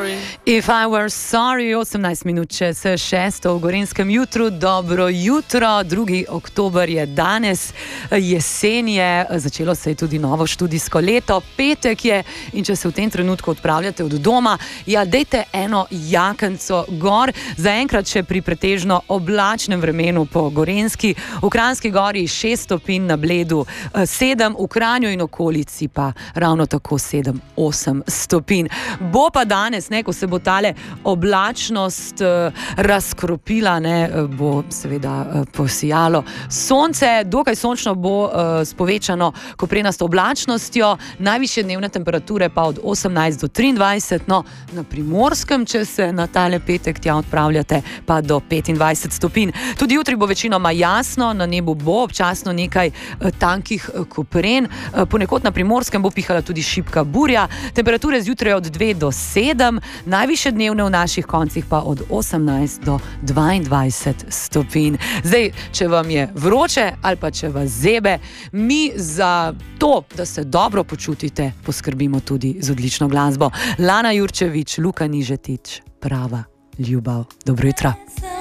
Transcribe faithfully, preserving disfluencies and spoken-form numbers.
If I were sorry, osemnajst minut čez šesto v Gorenjskem jutru. Dobro jutro, drugi oktober je danes, jesen je, začelo se je tudi novo študijsko leto, petek je in če se v tem trenutku odpravljate od doma, ja, dejte eno jakenco gor, zaenkrat še pri pretežno oblačnem vremenu po Gorenjski, v Kranjski Gori šest stopinj, na Bledu sedem, v Kranju in okolici pa ravno tako sedem, osem stopinj. Bo pa danes, ne, ko se bo tale oblačnost uh, razkropila, ne, bo seveda uh, posijalo sonce, dokaj sončno bo uh, s povečano koprenasto oblačnostjo, najvišje dnevne temperature pa od osemnajst do triindvajset, no, na Primorskem, če se na tale petek tja odpravljate, pa do petindvajset stopinj. Tudi jutri bo večinoma jasno, na nebu bo občasno nekaj uh, tankih uh, kopren, uh, ponekod na Primorskem bo pihala tudi šibka burja, temperature zjutraj od dve do sedem, najvišje dnevne v naših koncih pa od osemnajst do dvaindvajset stopinj. Zdaj, če vam je vroče ali pa če vas zebe, mi za to, da se dobro počutite, poskrbimo tudi z odlično glasbo. Lana Jurčević, Luka Nižetić, Prava ljubav. Dobro jutro.